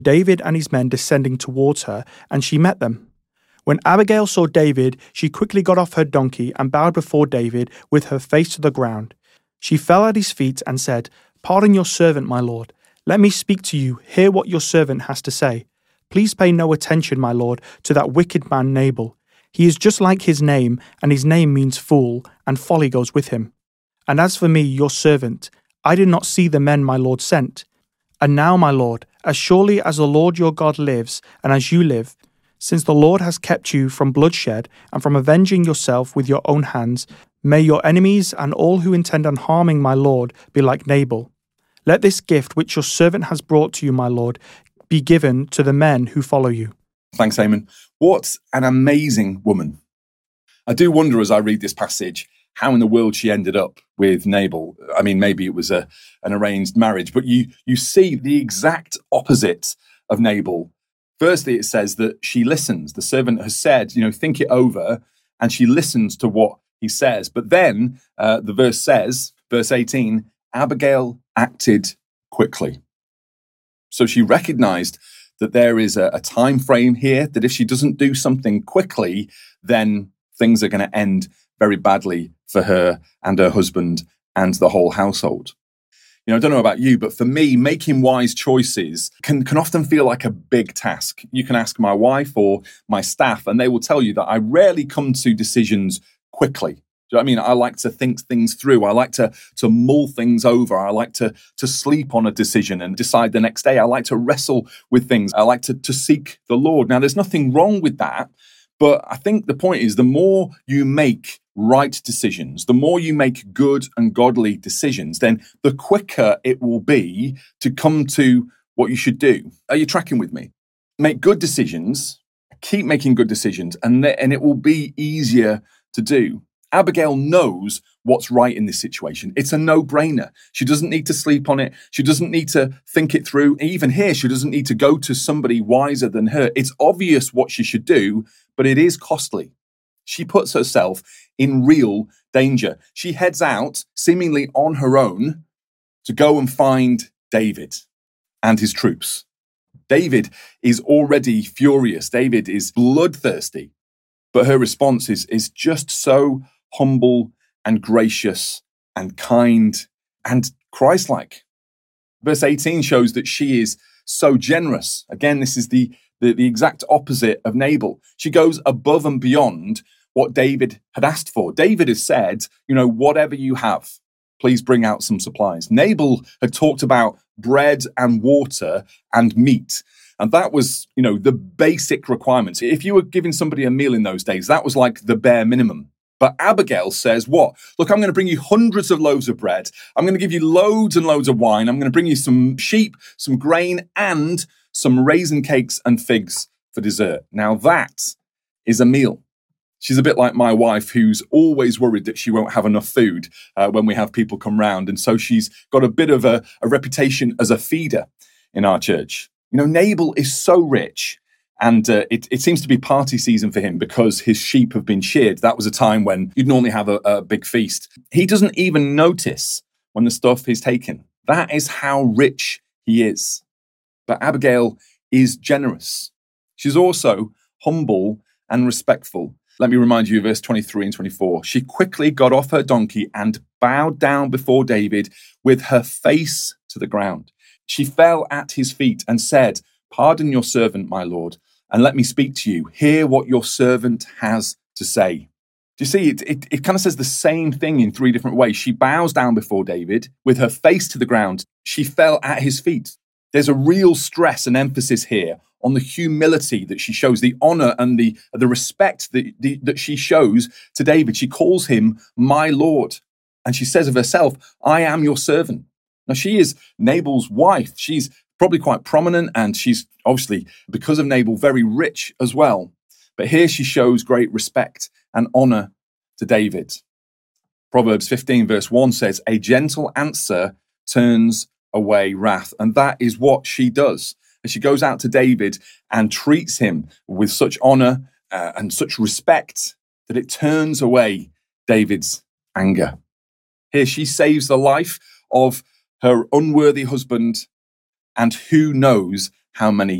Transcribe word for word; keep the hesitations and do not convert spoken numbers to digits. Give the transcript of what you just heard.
David and his men descending towards her, and she met them. When Abigail saw David, she quickly got off her donkey and bowed before David with her face to the ground. She fell at his feet and said, "Pardon your servant, my lord. Let me speak to you. Hear what your servant has to say. Please pay no attention, my lord, to that wicked man Nabal. He is just like his name, and his name means fool, and folly goes with him. And as for me, your servant, I did not see the men my lord sent. And now, my lord, as surely as the Lord your God lives, and as you live, since the Lord has kept you from bloodshed and from avenging yourself with your own hands, may your enemies and all who intend on harming my lord be like Nabal. Let this gift which your servant has brought to you, my lord, be given to the men who follow you." Thanks, Eamon. What an amazing woman. I do wonder as I read this passage how in the world she ended up with Nabal. I mean, maybe it was a an arranged marriage, but you you see the exact opposite of Nabal. Firstly, it says that she listens. The servant has said, you know, think it over, and she listens to what he says. But then uh, the verse says, verse eighteen, Abigail acted quickly. So she recognized that there is a, a time frame here, that if she doesn't do something quickly, then things are going to end very badly for her and her husband and the whole household. You know, I don't know about you, but for me, making wise choices can, can often feel like a big task. You can ask my wife or my staff, and they will tell you that I rarely come to decisions quickly. Do you know what I mean? I like to think things through. I like to, to mull things over. I like to, to sleep on a decision and decide the next day. I like to wrestle with things. I like to, to seek the Lord. Now, there's nothing wrong with that. But I think the point is the more you make right decisions, the more you make good and godly decisions, then the quicker it will be to come to what you should do. Are you tracking with me? Make good decisions, keep making good decisions, and, th- and it will be easier to do. Abigail knows what's right in this situation. It's a no-brainer. She doesn't need to sleep on it. She doesn't need to think it through. Even here, she doesn't need to go to somebody wiser than her. It's obvious what she should do, but it is costly. She puts herself in real danger. She heads out, seemingly on her own, to go and find David and his troops. David is already furious. David is bloodthirsty. But her response is, is just so humble and gracious and kind and Christ-like. Verse eighteen shows that she is so generous. Again, this is the, the, the exact opposite of Nabal. She goes above and beyond what David had asked for. David has said, you know, whatever you have, please bring out some supplies. Nabal had talked about bread and water and meat. And that was, you know, the basic requirements. If you were giving somebody a meal in those days, that was like the bare minimum. But Abigail says, what? Look, I'm going to bring you hundreds of loaves of bread. I'm going to give you loads and loads of wine. I'm going to bring you some sheep, some grain, and some raisin cakes and figs for dessert. Now that is a meal. She's a bit like my wife, who's always worried that she won't have enough food uh, when we have people come round. And so she's got a bit of a, a reputation as a feeder in our church. You know, Nabal is so rich, and uh, it, it seems to be party season for him because his sheep have been sheared. That was a time when you'd normally have a, a big feast. He doesn't even notice when the stuff is taken. That is how rich he is. But Abigail is generous. She's also humble and respectful. Let me remind you of verse twenty-three and twenty-four. She quickly got off her donkey and bowed down before David with her face to the ground. She fell at his feet and said, "Pardon your servant, my lord, and let me speak to you. Hear what your servant has to say." Do you see, it, it, it kind of says the same thing in three different ways. She bows down before David with her face to the ground. She fell at his feet. There's a real stress and emphasis here on the humility that she shows, the honor and the, the respect that, the, that she shows to David. She calls him my Lord. And she says of herself, "I am your servant." Now, she is Nabal's wife. She's probably quite prominent, and she's obviously, because of Nabal, very rich as well. But here she shows great respect and honor to David. Proverbs fifteen verse one says, "A gentle answer turns away wrath." And that is what she does. And she goes out to David and treats him with such honor uh, and such respect that it turns away David's anger. Here she saves the life of her unworthy husband, and who knows how many